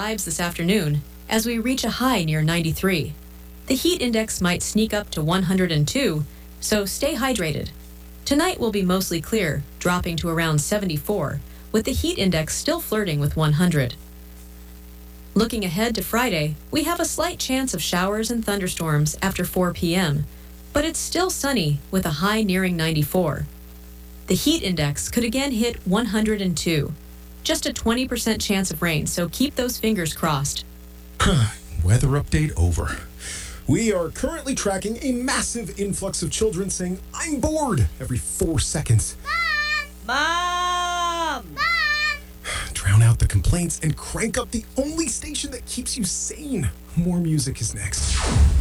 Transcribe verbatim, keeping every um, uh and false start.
vibes this afternoon as we reach a high near ninety-three. The heat index might sneak up to one hundred two, so stay hydrated. Tonight will be mostly clear, dropping to around seventy-four, with the heat index still flirting with one hundred. Looking ahead to Friday, we have a slight chance of showers and thunderstorms after four p.m., but it's still sunny with a high nearing ninety-four. The heat index could again hit one hundred two. Just a twenty percent chance of rain, so keep those fingers crossed. Weather update over. We are currently tracking a massive influx of children saying, "I'm bored," every four seconds. Mom! Mom! Drown out the complaints and crank up the only station that keeps you sane. More music is next.